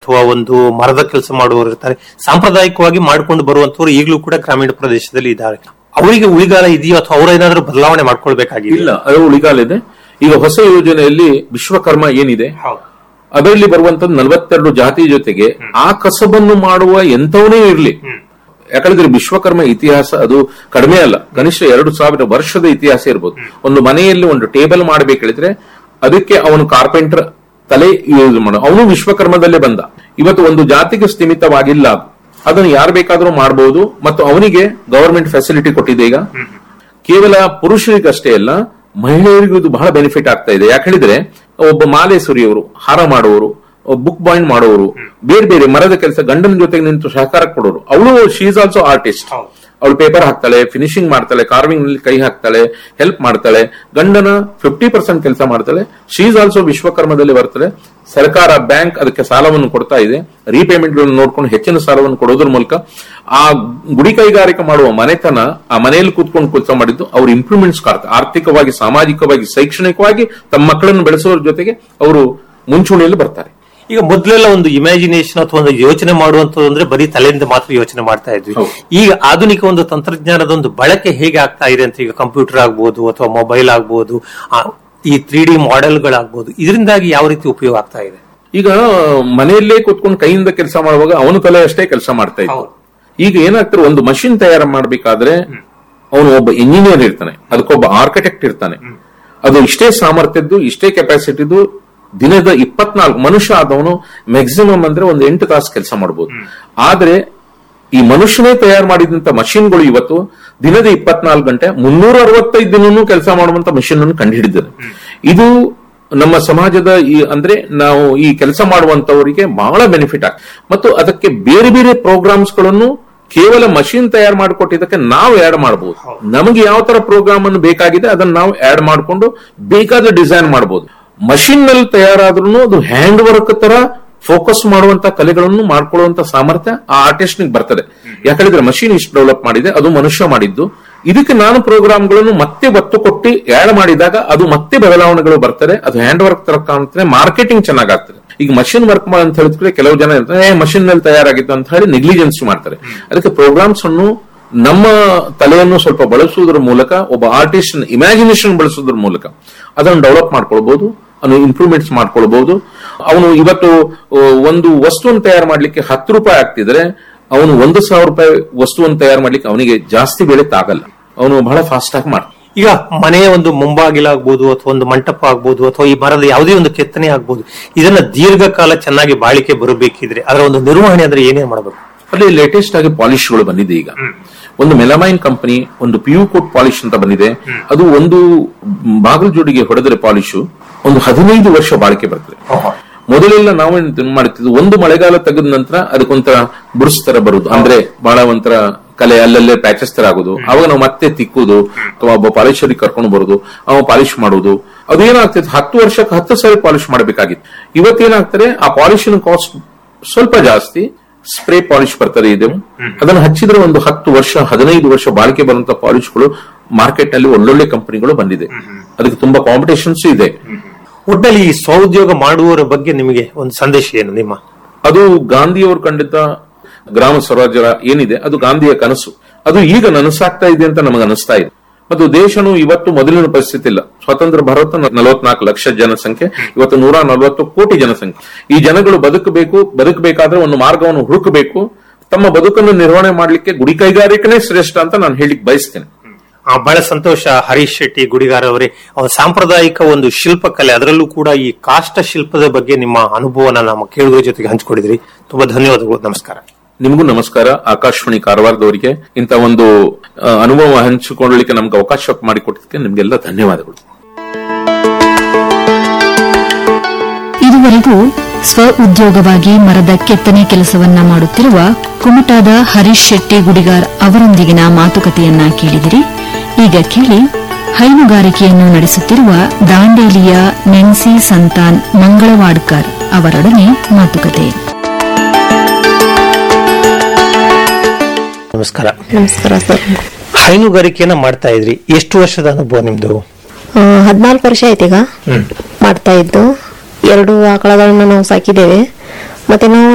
ಅಥವಾ ಒಂದು ಮರದ ಕೆಲಸ ಮಾಡುವವರು ಇರ್ತಾರೆ, ಸಾಂಪ್ರದಾಯಿಕವಾಗಿ ಮಾಡ್ಕೊಂಡು ಬರುವಂತವ್ರು ಈಗಲೂ ಕೂಡ ಗ್ರಾಮೀಣ ಪ್ರದೇಶದಲ್ಲಿ ಇದ್ದಾರೆ. ಅವರಿಗೆ ಉಳಿಗಾಲ ಇದೆಯೋ ಅಥವಾ ಅವರ ಏನಾದ್ರೂ ಬದಲಾವಣೆ ಮಾಡ್ಕೊಳ್ಬೇಕಾಗಿದೆ? ಇಲ್ಲ, ಅದು ಉಳಿಗಾಲ ಇದೆ. ಈಗ ಹೊಸ ಯೋಜನೆಯಲ್ಲಿ ವಿಶ್ವಕರ್ಮ ಏನಿದೆ ಅದರಲ್ಲಿ ಬರುವಂತದ್ದು 42 ಜಾತಿ ಜೊತೆಗೆ ಆ ಕಸಬನ್ನು ಮಾಡುವ ಎಂತವನೇ ಇರ್ಲಿ. ಯಾಕಂದ್ರೆ ವಿಶ್ವಕರ್ಮ ಇತಿಹಾಸ ಅದು ಕಡಿಮೆ ಅಲ್ಲ, ಕನಿಷ್ಠ 2000 ವರ್ಷದ ಇತಿಹಾಸ ಇರ್ಬೋದು. ಒಂದು ಮನೆಯಲ್ಲಿ ಒಂದು ಟೇಬಲ್ ಮಾಡಬೇಕೇಳಿದ್ರೆ ಅದಕ್ಕೆ ಅವನು ಕಾರ್ಪೆಂಟರ್ ತಲೆ ಯೂಸ್ ಮಾಡ, ಅವನು ವಿಶ್ವಕರ್ಮದಲ್ಲೇ ಬಂದ. ಇವತ್ತು ಒಂದು ಜಾತಿಗೆ ಸ್ಥಿಮಿತವಾಗಿಲ್ಲ, ಅದನ್ನು ಯಾರು ಬೇಕಾದ್ರೂ ಮಾಡಬಹುದು. ಮತ್ತು ಅವನಿಗೆ ಗವರ್ಮೆಂಟ್ ಫೆಸಿಲಿಟಿ ಕೊಟ್ಟಿದೆ. ಈಗ ಕೇವಲ ಪುರುಷರಿಗಷ್ಟೇ ಅಲ್ಲ, ಮಹಿಳೆಯರಿಗೂ ಇದು ಬಹಳ ಬೆನಿಫಿಟ್ ಆಗ್ತಾ ಇದೆ. ಯಾಕೆ ಹೇಳಿದ್ರೆ ಒಬ್ಬ ಮಾಲೆ ಸುರಿಯವರು, ಹಾರ ಮಾಡುವವರು, ಬುಕ್ ಬಾಯಿಂಡ್ ಮಾಡುವವರು, ಬೇರೆ ಬೇರೆ ಮರದ ಕೆಲಸ ಗಂಡನ ಜೊತೆಗೆ ನಿಂತು ಸಹಕಾರ ಕೊಡೋರು, ಅವಳು ಶಿ ಈಸ್ ಆಲ್ಸೋ ಆರ್ಟಿಸ್ಟ್. ಅವಳು ಪೇಪರ್ ಹಾಕ್ತಾಳೆ, ಫಿನಿಶಿಂಗ್ ಮಾಡ್ತಾಳೆ, ಕಾರ್ವಿಂಗ್ ನಲ್ಲಿ ಕೈ ಹಾಕ್ತಾಳೆ, ಹೆಲ್ಪ್ ಮಾಡ್ತಾಳೆ. ಗಂಡನ 50% ಕೆಲಸ ಮಾಡ್ತಾಳೆ. ಶಿ ಈಸ್ ಆಲ್ಸೋ ವಿಶ್ವಕರ್ಮದಲ್ಲಿ ಬರ್ತದೆ. ಸರ್ಕಾರ, ಬ್ಯಾಂಕ್ ಅದಕ್ಕೆ ಸಾಲವನ್ನು ಕೊಡ್ತಾ ಇದೆ. ರೀಪೇಮೆಂಟ್ ಗಳನ್ನು ನೋಡ್ಕೊಂಡು ಹೆಚ್ಚಿನ ಸಾಲವನ್ನು ಕೊಡೋದ್ರ ಮೂಲಕ ಆ ಗುಡಿ ಕೈಗಾರಿಕೆ ಮಾಡುವ ಮನೆತನ ಆ ಮನೆಯಲ್ಲಿ ಕೂತ್ಕೊಂಡು ಕೆಲಸ ಮಾಡಿದ್ದು ಅವರು ಇಂಪ್ರೂವ್ಮೆಂಟ್ಸ್ ಆರ್ಥಿಕವಾಗಿ, ಸಾಮಾಜಿಕವಾಗಿ, ಶೈಕ್ಷಣಿಕವಾಗಿ ತಮ್ಮ ಮಕ್ಕಳನ್ನು ಬೆಳೆಸೋದ್ರ ಜೊತೆಗೆ ಅವರು ಮುಂಚೂಣಿಯಲ್ಲಿ ಬರ್ತಾರೆ. ಈಗ ಮೊದಲೆಲ್ಲ ಒಂದು ಇಮ್ಯಾಜಿನೇಷನ್ ಅಥವಾ ಒಂದು ಯೋಚನೆ ಮಾಡುವಂತದ್ದು ಅಂದ್ರೆ ಬರೀ ತಲೆಯಿಂದ ಮಾತ್ರ ಯೋಚನೆ ಮಾಡ್ತಾ ಇದ್ವಿ. ಈಗ ಆಧುನಿಕ ಒಂದು ತಂತ್ರಜ್ಞಾನದ ಒಂದು ಬಳಕೆ ಹೇಗೆ ಆಗ್ತಾ ಇದೆ ಅಂತ, ಈಗ ಕಂಪ್ಯೂಟರ್ ಆಗ್ಬಹುದು ಅಥವಾ ಮೊಬೈಲ್ ಆಗ್ಬಹುದು, ಈ 3D ಮಾಡೆಲ್ಗಳಾಗ್ಬಹುದು, ಇದರಿಂದಾಗಿ ಯಾವ ರೀತಿ ಉಪಯೋಗ ಆಗ್ತಾ ಇದೆ? ಈಗ ಮನೆಯಲ್ಲೇ ಕೂತ್ಕೊಂಡು ಕೈಯಿಂದ ಕೆಲಸ ಮಾಡುವಾಗ ಅವನು ತಲೆ ಅಷ್ಟೇ ಕೆಲಸ ಮಾಡ್ತಾ ಇದ್ದ. ಈಗ ಏನಾಗ್ತಾರೆ, ಒಂದು ಮಷಿನ್ ತಯಾರು ಮಾಡಬೇಕಾದ್ರೆ ಅವನು ಒಬ್ಬ ಇಂಜಿನಿಯರ್ ಇರ್ತಾನೆ, ಅದಕ್ಕೊಬ್ಬ ಆರ್ಕಿಟೆಕ್ಟ್ ಇರ್ತಾನೆ. ಅದು ಇಷ್ಟೇ ಸಾಮರ್ಥ್ಯದ್ದು, ಇಷ್ಟೇ ಕೆಪಾಸಿಟಿದು. ದಿನದ 24 ಮನುಷ್ಯ ಆದವನು ಮ್ಯಾಕ್ಸಿಮಮ್ ಅಂದ್ರೆ ಒಂದು 8 ತಾಸು ಕೆಲಸ ಮಾಡಬಹುದು. ಆದ್ರೆ ಈ ಮನುಷ್ಯನೇ ತಯಾರು ಮಾಡಿದಂತ ಮಷಿನ್ಗಳು ಇವತ್ತು ದಿನದ 24 ಗಂಟೆ 365 ದಿನನೂ ಕೆಲಸ ಮಾಡುವಂತ ಮಷಿನ್ ಅನ್ನು ಕಂಡುಹಿಡಿದಿದೆ. ಇದು ನಮ್ಮ ಸಮಾಜದ ಅಂದ್ರೆ ನಾವು ಈ ಕೆಲಸ ಮಾಡುವಂತವರಿಗೆ ಬಹಳ ಬೆನಿಫಿಟ್ ಆಗ, ಮತ್ತು ಅದಕ್ಕೆ ಬೇರೆ ಬೇರೆ ಪ್ರೋಗ್ರಾಮ್ಸ್ ಗಳನ್ನು ಕೇವಲ ಮಷಿನ್ ತಯಾರು ಮಾಡಿಕೊಟ್ಟಿದ್ದಕ್ಕೆ ನಾವು ಆಡ್ ಮಾಡಬಹುದು. ನಮಗೆ ಯಾವ ತರ ಪ್ರೋಗ್ರಾಮ್ ಅನ್ನು ಬೇಕಾಗಿದೆ ಅದನ್ನು ನಾವು ಆಡ್ ಮಾಡಿಕೊಂಡು ಬೇಕಾದ ಡಿಸೈನ್ ಮಾಡಬಹುದು. ಮಷಿನ್ ನಲ್ಲಿ ತಯಾರಾದ್ರೂ ಅದು ಹ್ಯಾಂಡ್ ವರ್ಕ್ ತರ ಫೋಕಸ್ ಮಾಡುವಂತ ಕಲೆಗಳನ್ನು ಮಾಡ್ಕೊಳ್ಳುವಂತ ಸಾಮರ್ಥ್ಯ ಆ ಆರ್ಟಿಸ್ಟ್ ಬರ್ತದೆ. ಯಾಕಂದ್ರೆ ಮಷಿನ್ ಇಷ್ಟು ಡೆವಲಪ್ ಮಾಡಿದೆ, ಅದು ಮನುಷ್ಯ ಮಾಡಿದ್ದು. ಇದಕ್ಕೆ ನಾನು ಪ್ರೋಗ್ರಾಮ್ಗಳನ್ನು ಮತ್ತೆ ಒತ್ತು ಕೊಟ್ಟು ಆಡ್ ಮಾಡಿದಾಗ ಅದು ಮತ್ತೆ ಬದಲಾವಣೆಗಳು ಬರ್ತದೆ. ಅದು ಹ್ಯಾಂಡ್ ವರ್ಕ್ ತರ ಕಾಣುತ್ತದೆ, ಮಾರ್ಕೆಟಿಂಗ್ ಚೆನ್ನಾಗಾಗ್ತದೆ. ಈಗ ಮಷಿನ್ ವರ್ಕ್ ಅಂತ ಹೇಳಿದ್ರೆ ಕೆಲವು ಜನ ಇರ್ತಾರೆ, ಮಷಿನ್ ನಲ್ಲಿ ತಯಾರಾಗಿತ್ತು ಅಂತ ಹೇಳಿ ನೆಗ್ಲಿಜೆನ್ಸ್ ಮಾಡ್ತಾರೆ. ಅದಕ್ಕೆ ಪ್ರೋಗ್ರಾಮ್ಸ್ ಅನ್ನು ನಮ್ಮ ತಲೆಯನ್ನು ಸ್ವಲ್ಪ ಬಳಸುವುದರ ಮೂಲಕ, ಒಬ್ಬ ಆರ್ಟಿಸ್ಟ್ ಇಮ್ಯಾಜಿನೇಷನ್ ಬಳಸುವುದರ ಮೂಲಕ ಅದನ್ನು ಡೆವಲಪ್ ಮಾಡ್ಕೊಳ್ಬಹುದು, ಅವನು ಇಂಪ್ರೂವ್ಮೆಂಟ್ಸ್ ಮಾಡ್ಕೊಳ್ಬಹುದು. ಅವನು ಇವತ್ತು ಒಂದು ವಸ್ತುವನ್ನು ತಯಾರು ಮಾಡ್ಲಿಕ್ಕೆ 10 ರೂಪಾಯಿ ಆಗ್ತಿದ್ರೆ ಅವನು 1,000 ರೂಪಾಯಿ ವಸ್ತುವನ್ನು ತಯಾರು ಮಾಡ್ಲಿಕ್ಕೆ ಅವನಿಗೆ ಜಾಸ್ತಿ ಬೆಲೆ ತಾಗಲ್ಲ, ಅವನು ಬಹಳ ಫಾಸ್ಟ್ ಆಗಿ ಮಾಡ್ತಾನೆ. ಈಗ ಮನೆಯ ಒಂದು ಮುಂಬಾಗಿಲಾಗಬಹುದು ಅಥವಾ ಒಂದು ಮಂಟಪ ಆಗ್ಬಹುದು ಅಥವಾ ಈ ಮರದ ಯಾವುದೇ ಒಂದು ಕೆತ್ತನೆ ಆಗ್ಬಹುದು, ಇದನ್ನ ದೀರ್ಘಕಾಲ ಚೆನ್ನಾಗಿ ಬಾಳಿಕೆ ಬರಬೇಕಿದ್ರೆ ಅದರ ಒಂದು ನಿರ್ವಹಣೆ ಅಂದ್ರೆ ಏನೇನ್ ಮಾಡಬೇಕು? ಅಲ್ಲಿ ಲೇಟೆಸ್ಟ್ ಆಗಿ ಪಾಲಿಶ್ಗಳು ಬಂದಿದೆ. ಈಗ ಒಂದು ಮೆಲಮೈನ್ ಕಂಪನಿ ಒಂದು PU ಕೋಟ್ ಪಾಲಿಶ್ ಅಂತ ಬಂದಿದೆ. ಅದು ಒಂದು ಬಾಗಿಲು ಜೋಡಿಗೆ ಹೊಡೆದರೆ ಪಾಲಿಶು ಒಂದು 15 ವರ್ಷ ಬಾಳಿಕೆ ಬರ್ತದೆ. ಮೊದಲೆಲ್ಲ ನಾವೇನು ಮಾಡ್ತಿದ್ವಿ, ಒಂದು ಮಳೆಗಾಲ ತೆಗೆದ ನಂತರ ಅದಕ್ಕೊಂಥರ ಬುಡ್ಸ್ ತರ ಬರುದು, ಅಂದ್ರೆ ಬಹಳ ಒಂಥರ ಕಲೆ ಅಲ್ಲಲ್ಲೇ ಪ್ಯಾಚಸ್ ತರ ಆಗುದು. ಅವಾಗ ನಾವು ಮತ್ತೆ ತಿಕ್ಕುದು ಅಥವಾ ಒಬ್ಬ ಪಾಲಿಶರಿಗೆ ಕರ್ಕೊಂಡು ಬರುದು, ಅವ ಪಾಲಿಶ್ ಮಾಡುದು. ಅದೇನಾಗ್ತದೆ, 10 ವರ್ಷಕ್ಕೆ 10 ಸಾರಿ ಪಾಲಿಶ್ ಮಾಡಬೇಕಾಗಿತ್ತು. ಇವತ್ತೇನಾಗ್ತದೆ, ಆ ಪಾಲಿಶಿನ ಕಾಸ್ಟ್ ಸ್ವಲ್ಪ ಜಾಸ್ತಿ, ಸ್ಪ್ರೇ ಪಾಲಿಶ್ ಬರ್ತದೆ. ಇದು ಅದನ್ನು ಹಚ್ಚಿದ್ರೆ ಒಂದು 10 ವರ್ಷ 15 ವರ್ಷ ಬಾಳಿಕೆ ಬರುವಂತ ಪಾಲಿಶ್ಗಳು ಮಾರ್ಕೆಟ್ ನಲ್ಲಿ ಒಳ್ಳೊಳ್ಳೆ ಕಂಪನಿಗಳು ಬಂದಿದೆ. ಅದಕ್ಕೆ ತುಂಬಾ ಕಾಂಪಿಟೇಷನ್ಸ್ ಇದೆ. ಒಟ್ಟಲ್ಲಿ ಈ ಸ್ವಉದ್ಯೋಗ ಮಾಡುವವರ ಬಗ್ಗೆ ನಿಮಗೆ ಒಂದು ಸಂದೇಶ ಏನು ನಿಮ್ಮ? ಅದು ಗಾಂಧಿಯವರು ಕಂಡಿದ್ದ ಗ್ರಾಮ ಸ್ವರಾಜ್ಯ ಏನಿದೆ, ಅದು ಗಾಂಧಿಯ ಕನಸು. ಅದು ಈಗ ನನಸಾಗ್ತಾ ಇದೆ ಅಂತ ನಮಗೆ ಅನಿಸ್ತಾ ಇದೆ. ಮತ್ತು ದೇಶನು ಇವತ್ತು ಮೊದಲಿನ ಪರಿಸ್ಥಿತಿ ಇಲ್ಲ. ಸ್ವತಂತ್ರ ಭಾರತ 44 ಲಕ್ಷ ಜನಸಂಖ್ಯೆ, ಇವತ್ತು 140 ಕೋಟಿ ಜನಸಂಖ್ಯೆ. ಈ ಜನಗಳು ಬದುಕಬೇಕಾದ್ರೆ ಒಂದು ಮಾರ್ಗವನ್ನು ಹುಡುಕಬೇಕು. ತಮ್ಮ ಬದುಕನ್ನು ನಿರ್ವಹಣೆ ಮಾಡಲಿಕ್ಕೆ ಗುಡಿ ಕೈಗಾರಿಕೆನೇ ಶ್ರೇಷ್ಠ ಅಂತ ನಾನು ಹೇಳಿಕ್ ಬಯಸ್ತೇನೆ. ಬಹಳ ಸಂತೋಷ ಹರೀಶ್ ಶೆಟ್ಟಿ ಗುಡಿಗಾರ್ ಅವರೇ. ಸಾಂಪ್ರದಾಯಿಕ ಒಂದು ಶಿಲ್ಪಕಲೆ, ಅದರಲ್ಲೂ ಕೂಡ ಈ ಕಾಷ್ಟ ಶಿಲ್ಪದ ಬಗ್ಗೆ ನಿಮ್ಮ ಅನುಭವನ ನಮ್ಮ ಕೇಳುಗರ ಜೊತೆಗೆ ಹಂಚಿಕೊಂಡಿದ್ರಿ. ತುಂಬಾ ಧನ್ಯವಾದಗಳು. ನಮಸ್ಕಾರ. ನಿಮಗೂ ನಮಸ್ಕಾರ. ಆಕಾಶವಾಣಿ ಕಾರವಾರದವರಿಗೆ ಇಂಥ ಒಂದು ಅನುಭವ ಹಂಚಿಕೊಳ್ಳಲಿಕ್ಕೆ ನಮ್ಗೆ ಅವಕಾಶ ಮಾಡಿಕೊಟ್ಟಿದ್ದಕ್ಕೆ ನಿಮ್ಗೆಲ್ಲ ಧನ್ಯವಾದಗಳು. ಇದುವರೆಗೂ ಸ್ವ ಉದ್ಯೋಗವಾಗಿ ಮರದ ಕೆತ್ತನೆ ಕೆಲಸವನ್ನ ಮಾಡುತ್ತಿರುವ ಕುಮಟಾದ ಹರೀಶ್ ಶೆಟ್ಟಿ ಗುಡಿಗಾರ್ ಅವರೊಂದಿಗಿನ ಮಾತುಕತೆಯನ್ನ ಕೇಳಿದಿರಿ. ಈಗ ಕೇಳಿ ಹೈನುಗಾರಿಕೆಯನ್ನು ನಡೆಸುತ್ತಿರುವ ದಾಂಡೇಲಿಯ ನೆನ್ಸಿ ಸಂತಾನ್ ಮಂಗಳವಾಡ್ಕರ್ ಅವರೊಡನೆ ಮಾತುಕತೆ. ನಮಸ್ಕಾರ. ನಮಸ್ಕಾರ ಸರ್. ಹೈನುಗಾರಿಕೆಯನ್ನ ಮಾಡ್ತಾ ಇದ್ರಿ, ಎಷ್ಟು ವರ್ಷದ ಅನುಭವ ನಿಮ್ದು? 14 ವರ್ಷ ಆಯ್ತು ಈಗ ಮಾಡ್ತಾ ಇದ್ದು. 2 ಆಕಳಗಳನ್ನ ನಾವು ಸಾಕಿದ್ದೇವೆ. ಮತ್ತೆ ನಾವು